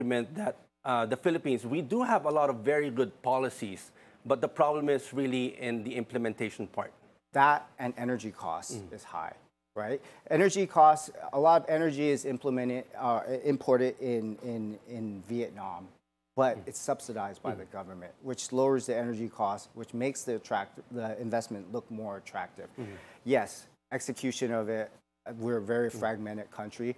argument that the Philippines, we do have a lot of very good policies, but the problem is really in the implementation part. That and energy costs is high, right? Energy costs, a lot of energy is imported in Vietnam, but it's subsidized by the government, which lowers the energy costs, which makes the investment look more attractive. Yes, execution of it, we're a very fragmented country.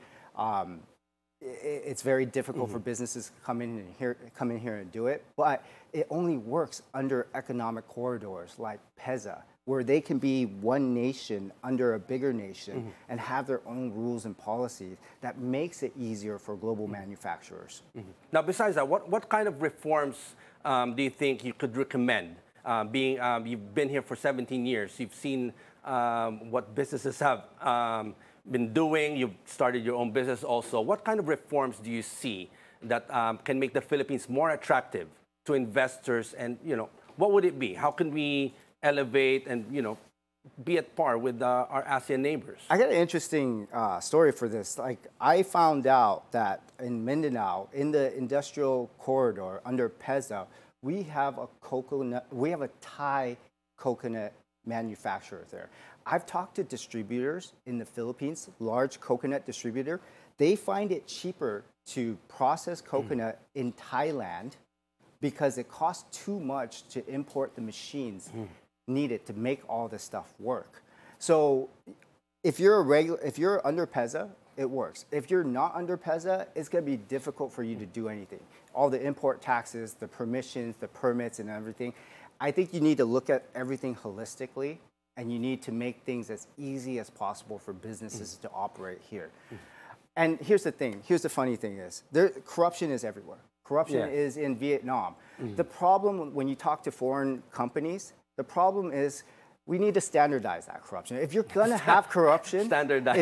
It's very difficult for businesses to come in here and do it, but it only works under economic corridors like PEZA, where they can be one nation under a bigger nation and have their own rules and policies that makes it easier for global manufacturers. Now, besides that, what kind of reforms do you think you could recommend? You've been here for 17 years, you've seen what businesses have been doing, you've started your own business also. What kind of reforms do you see that can make the Philippines more attractive to investors? And, what would it be? How can we elevate and, be at par with our ASEAN neighbors? I got an interesting story for this. Like, I found out that in Mindanao, in the industrial corridor under PEZA, we have a Thai coconut manufacturer there. I've talked to distributors in the Philippines, large coconut distributor. They find it cheaper to process coconut in Thailand because it costs too much to import the machines needed to make all this stuff work. So if you're under PEZA, it works. If you're not under PEZA, it's going to be difficult for you to do anything. All the import taxes, the permissions, the permits, and everything. I think you need to look at everything holistically, and you need to make things as easy as possible for businesses to operate here. And here's the thing. Here's the funny thing is, corruption is everywhere. Corruption is in Vietnam. The problem when you talk to foreign companies, the problem is we need to standardize that corruption. If you're going to have corruption, standardize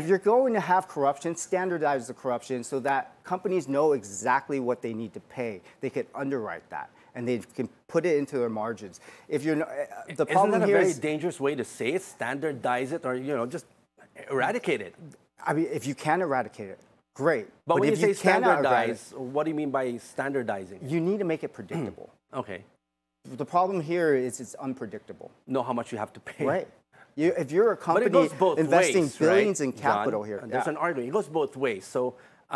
the corruption so that companies know exactly what they need to pay. They can underwrite that, and they can put it into their margins. If you're the problem Isn't that here a very is dangerous way to say it? Standardize it, or just eradicate it. I mean, if you can eradicate it, great. But when if you say standardize, it, what do you mean by standardizing? You need to make it predictable. Okay. The problem here is it's unpredictable. Know how much you have to pay. Right. If you're a company investing billions in capital here. There's an argument. It goes both ways. So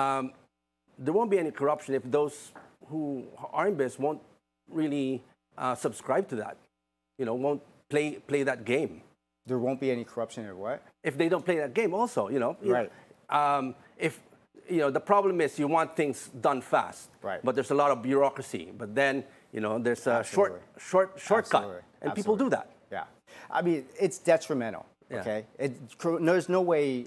there won't be any corruption if those who are in business won't really subscribe to that. Won't play that game. There won't be any corruption or what? If they don't play that game also, Right. If the problem is you want things done fast. Right. But there's a lot of bureaucracy. But then there's a shortcut, and people do that. Yeah, I mean it's detrimental. Okay, there's no way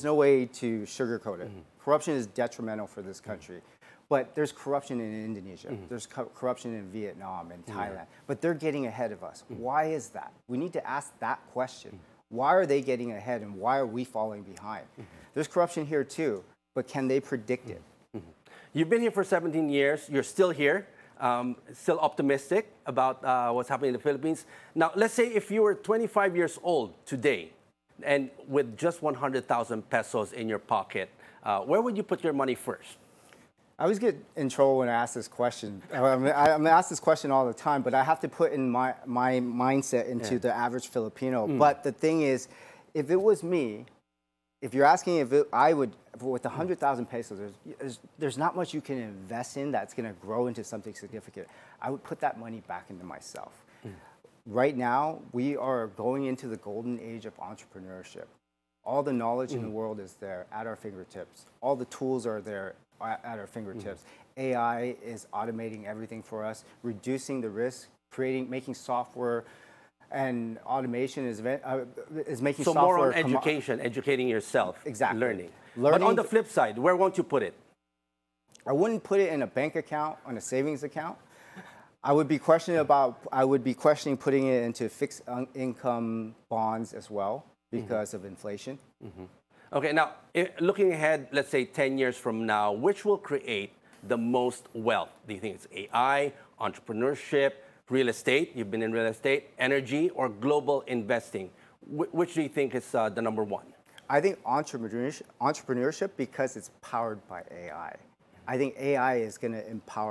to sugarcoat it. Corruption is detrimental for this country, but there's corruption in Indonesia. There's corruption in Vietnam and Thailand, but they're getting ahead of us. Why is that? We need to ask that question. Why are they getting ahead, and why are we falling behind? There's corruption here too, but can they predict it? You've been here for 17 years. You're still here. Still optimistic about what's happening in the Philippines. Now, let's say if you were 25 years old today and with just 100,000 pesos in your pocket, where would you put your money first? I always get in trouble when I ask this question. I'm asked this question all the time, but I have to put in my mindset into the average Filipino. But the thing is, if it was me, if you're asking I would, with 100,000 pesos, there's not much you can invest in that's going to grow into something significant. I would put that money back into myself. Right now, we are going into the golden age of entrepreneurship. All the knowledge in the world is there at our fingertips. All the tools are there at our fingertips. AI is automating everything for us, reducing the risk, making software. And automation is making so software. So more on education, educating yourself, exactly. learning. But on the flip side, where won't you put it? I wouldn't put it in a bank account, on a savings account. I would be questioning putting it into fixed income bonds as well because of inflation. Okay, now looking ahead, let's say 10 years from now, which will create the most wealth? Do you think it's AI, entrepreneurship, real estate? You've been in real estate, energy, or global investing? Which do you think is the number one? I think entrepreneurship because it's powered by AI. I think AI is going to empower